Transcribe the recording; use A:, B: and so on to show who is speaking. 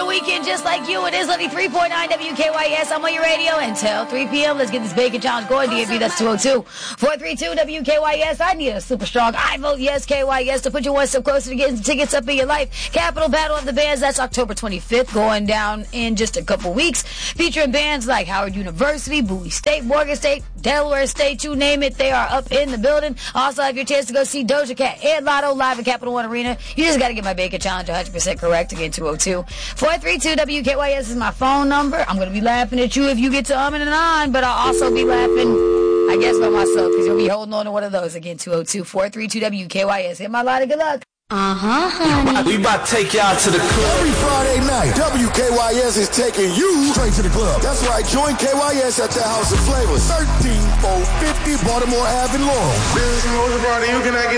A: weekend just like you. It is Levy 3.9 WKYS. I'm on your radio until 3 p.m. Let's get this bacon challenge going. DMV, that's 202-432 WKYS. I need a super strong I vote yes KYS to put you one step closer to getting tickets up in your life. Capital Battle of the Bands, that's October 25th, going down in just a couple weeks. Featuring bands like Howard University, Bowie State, Morgan State, Delaware State, you name it, they are up in the building. Also have your chance to go see Doja Cat and Lotto live at Capital One Arena. You just got to get my bacon challenge 100% correct. Again, 202-432 WKYS is my phone number. I'm going to be laughing at you if you get to umming and on, but I'll also be laughing, I guess, by myself, because you'll be holding on to one of those. Again, 202-432 WKYS. Hit my line of good luck.
B: Honey. We about to take y'all to the club.
C: Every Friday night, WKYS is taking you straight to the club. That's right, join KYS at the House of Flavors, 13450 Baltimore Ave in Laurel.
D: This is the most party you cannot get